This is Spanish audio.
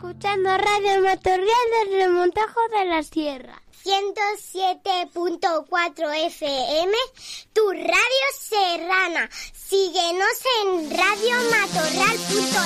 escuchando Radio Matorral del Remontajo de la Sierra. 107.4 FM, tu radio serrana. Síguenos en radiomatorral.es.